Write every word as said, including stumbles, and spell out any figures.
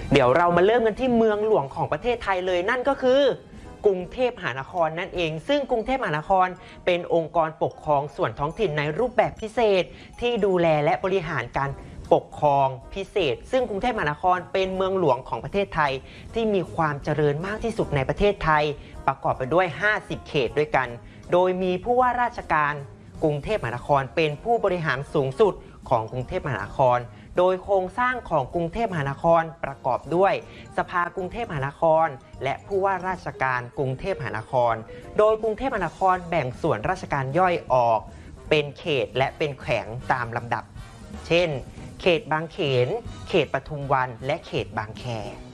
เดี๋ยวเรามาเริ่มกันที่เมืองหลวงของประเทศไทยเลยนั่นก็คือกรุงเทพมหานครนั่นเองซึ่งกรุงเทพมหานครเป็นองค์กรปกครองส่วนท้องถิ่นในรูปแบบพิเศษที่ดูแลและบริหารการปกครองพิเศษซึ่งกรุงเทพมหานครเป็นเมืองหลวงของประเทศไทยที่มีความเจริญมากที่สุดในประเทศไทยประกอบไปด้วยห้าสิบเขตด้วยกันโดยมีผู้ว่าราชการกรุงเทพมหานครเป็นผู้บริหารสูงสุดของกรุงเทพมหานครโดยโครงสร้างของกรุงเทพมหานครประกอบด้วยสภากรุงเทพมหานครและผู้ว่าราชการกรุงเทพมหานครโดยกรุงเทพมหานครแบ่งส่วนราชการย่อยออกเป็นเขตและเป็นแขวงตามลำดับเช่นเขตบางเขนเขตปทุมวันและเขตบางแค